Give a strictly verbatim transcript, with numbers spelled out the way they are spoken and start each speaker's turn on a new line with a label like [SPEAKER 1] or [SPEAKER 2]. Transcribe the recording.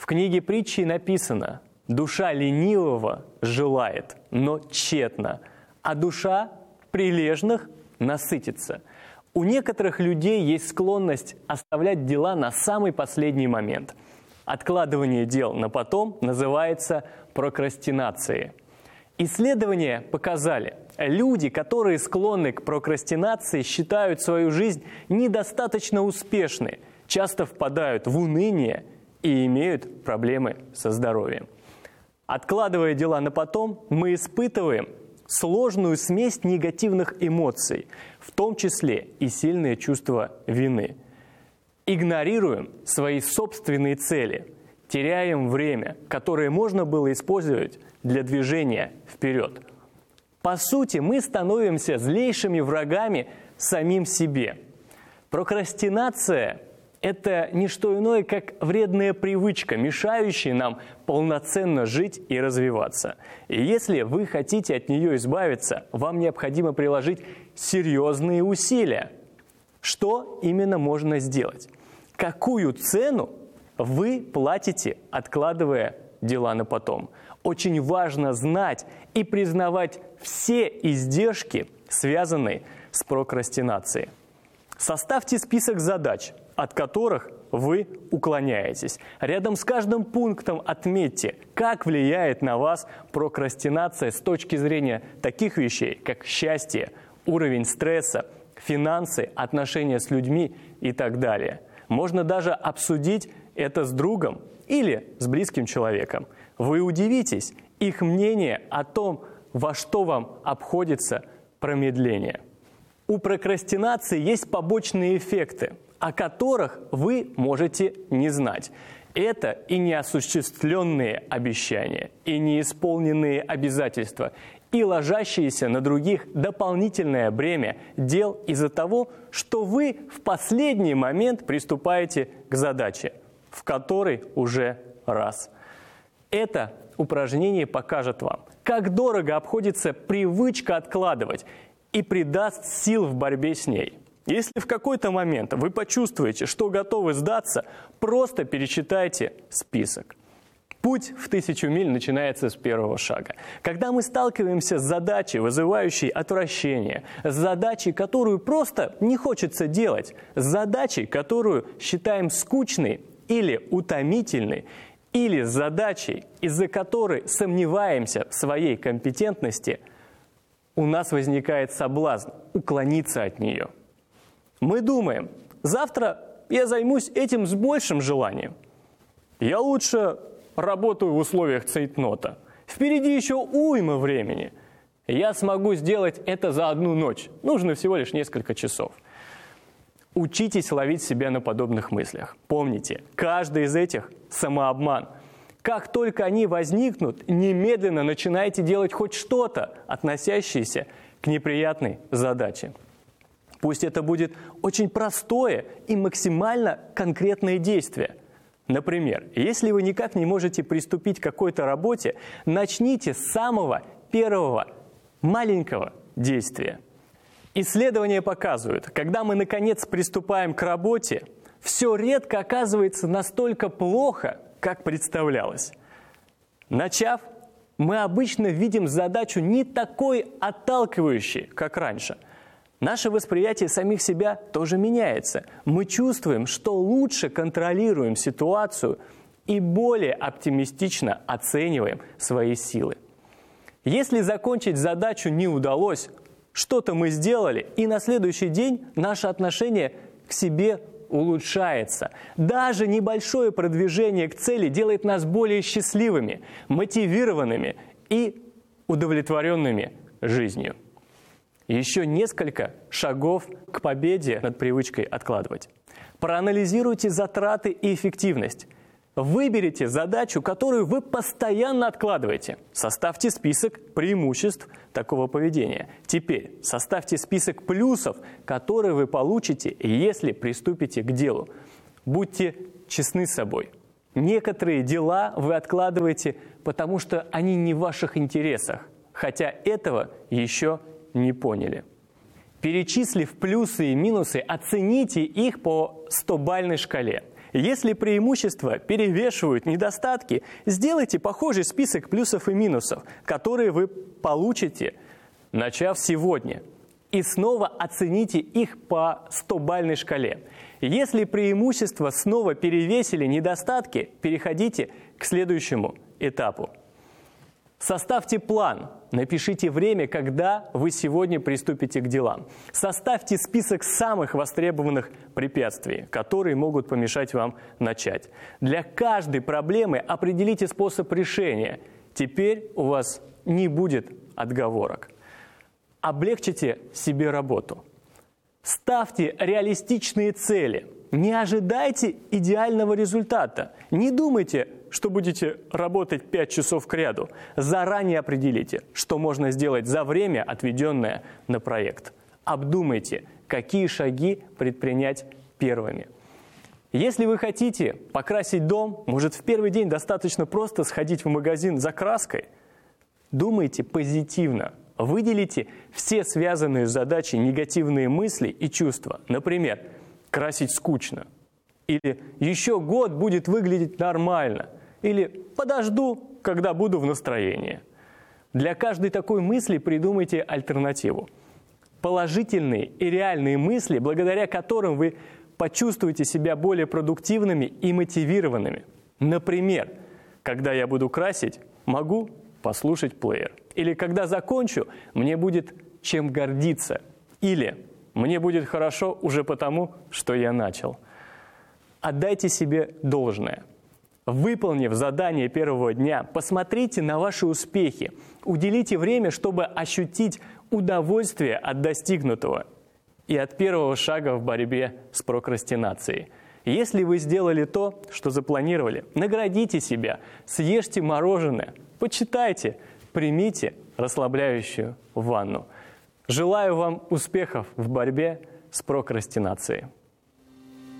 [SPEAKER 1] В книге притчи написано: «Душа ленивого желает, но тщетно, а душа прилежных насытится». У некоторых людей есть склонность оставлять дела на самый последний момент. Откладывание дел на потом называется прокрастинацией. Исследования показали, люди, которые склонны к прокрастинации, считают свою жизнь недостаточно успешной, часто впадают в уныние и имеют проблемы со здоровьем. Откладывая дела на потом, мы испытываем сложную смесь негативных эмоций, в том числе и сильное чувство вины. Игнорируем свои собственные цели, теряем время, которое можно было использовать для движения вперед. По сути, мы становимся злейшими врагами самим себе. Прокрастинация – это не что иное, как вредная привычка, мешающая нам полноценно жить и развиваться. И если вы хотите от нее избавиться, вам необходимо приложить серьезные усилия. Что именно можно сделать? Какую цену вы платите, откладывая дела на потом? Очень важно знать и признавать все издержки, связанные с прокрастинацией. Составьте список задач, от которых вы уклоняетесь. Рядом с каждым пунктом отметьте, как влияет на вас прокрастинация с точки зрения таких вещей, как счастье, уровень стресса, финансы, отношения с людьми и так далее. Можно даже обсудить это с другом или с близким человеком. Вы удивитесь их мнение о том, во что вам обходится промедление. У прокрастинации есть побочные эффекты, о которых вы можете не знать. Это и неосуществленные обещания, и неисполненные обязательства, и ложащиеся на других дополнительное бремя дел из-за того, что вы в последний момент приступаете к задаче, в которой уже раз. Это упражнение покажет вам, как дорого обходится привычка откладывать и придаст сил в борьбе с ней. Если в какой-то момент вы почувствуете, что готовы сдаться, просто перечитайте список. Путь в тысячу миль начинается с первого шага. Когда мы сталкиваемся с задачей, вызывающей отвращение, с задачей, которую просто не хочется делать, с задачей, которую считаем скучной или утомительной, или с задачей, из-за которой сомневаемся в своей компетентности, у нас возникает соблазн уклониться от нее. Мы думаем: завтра я займусь этим с большим желанием. Я лучше работаю в условиях цейтнота. Впереди еще уйма времени. Я смогу сделать это за одну ночь. Нужно всего лишь несколько часов. Учитесь ловить себя на подобных мыслях. Помните, каждый из этих – самообман. Как только они возникнут, немедленно начинайте делать хоть что-то, относящееся к неприятной задаче. Пусть это будет очень простое и максимально конкретное действие. Например, если вы никак не можете приступить к какой-то работе, начните с самого первого маленького действия. Исследования показывают, когда мы наконец приступаем к работе, все редко оказывается настолько плохо, как представлялось. Начав, мы обычно видим задачу не такой отталкивающей, как раньше. Наше восприятие самих себя тоже меняется. Мы чувствуем, что лучше контролируем ситуацию и более оптимистично оцениваем свои силы. Если закончить задачу не удалось, что-то мы сделали, и на следующий день наше отношение к себе улучшается. Даже небольшое продвижение к цели делает нас более счастливыми, мотивированными и удовлетворенными жизнью. Еще несколько шагов к победе над привычкой откладывать. Проанализируйте затраты и эффективность. Выберите задачу, которую вы постоянно откладываете. Составьте список преимуществ такого поведения. Теперь составьте список плюсов, которые вы получите, если приступите к делу. Будьте честны с собой. Некоторые дела вы откладываете, потому что они не в ваших интересах, хотя этого еще не поняли. Перечислив плюсы и минусы, оцените их по стобалльной шкале. Если преимущества перевешивают недостатки, сделайте похожий список плюсов и минусов, которые вы получите, начав сегодня. И снова оцените их по стобалльной шкале. Если преимущества снова перевесили недостатки, переходите к следующему этапу. Составьте план, напишите время, когда вы сегодня приступите к делам. Составьте список самых востребованных препятствий, которые могут помешать вам начать. Для каждой проблемы определите способ решения. Теперь у вас не будет отговорок. Облегчите себе работу. Ставьте реалистичные цели. Не ожидайте идеального результата. Не думайте, что будете работать пять часов кряду. Заранее определите, что можно сделать за время, отведенное на проект. Обдумайте, какие шаги предпринять первыми. Если вы хотите покрасить дом, может, в первый день достаточно просто сходить в магазин за краской? Думайте позитивно. Выделите все связанные с задачей негативные мысли и чувства. Например, красить скучно. Или еще год будет выглядеть нормально. Или подожду, когда буду в настроении. Для каждой такой мысли придумайте альтернативу. Положительные и реальные мысли, благодаря которым вы почувствуете себя более продуктивными и мотивированными. Например, когда я буду красить, могу послушать плеер. Или когда закончу, мне будет чем гордиться. Или мне будет хорошо уже потому, что я начал. Отдайте себе должное. Выполнив задание первого дня, посмотрите на ваши успехи. Уделите время, чтобы ощутить удовольствие от достигнутого и от первого шага в борьбе с прокрастинацией. Если вы сделали то, что запланировали, наградите себя, съешьте мороженое, почитайте, примите расслабляющую ванну. Желаю вам успехов в борьбе с прокрастинацией.